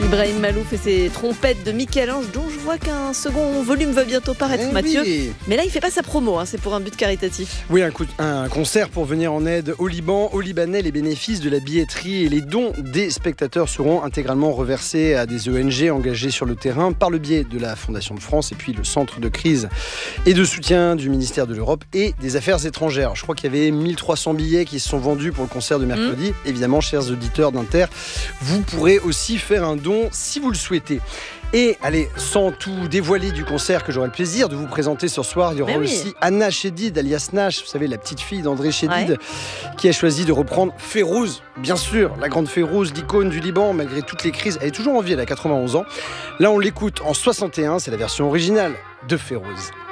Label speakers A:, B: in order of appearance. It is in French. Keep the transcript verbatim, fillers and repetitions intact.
A: Ibrahim Malouf et ses trompettes de Michel-Ange, dont je vois qu'un second volume va bientôt paraître,
B: eh
A: Mathieu.
B: Oui.
A: Mais là, il fait pas sa promo, hein, c'est pour un but caritatif.
B: Oui, un, coup, un concert pour venir en aide au Liban, aux Libanais. Les bénéfices de la billetterie et les dons des spectateurs seront intégralement reversés à des O N G engagées sur le terrain par le biais de la Fondation de France et puis le Centre de crise et de soutien du ministère de l'Europe et des Affaires étrangères. Je crois qu'il y avait mille trois cents billets qui se sont vendus pour le concert de mercredi. Mmh. Évidemment, chers auditeurs d'Inter, vous pourrez aussi faire un don si vous le souhaitez. Et allez, sans tout dévoiler du concert que j'aurai le plaisir de vous présenter ce soir, il y aura
A: Mais
B: aussi
A: oui.
B: Anna Chédid, alias Nash, vous savez, la petite fille d'André Chédid,
A: Ouais.
B: qui a choisi de reprendre Férouz, bien sûr, la grande Férouz, l'icône du Liban, malgré toutes les crises. Elle est toujours en vie, elle a quatre-vingt-onze ans. Là, on l'écoute en soixante et un, c'est la version originale de Férouz.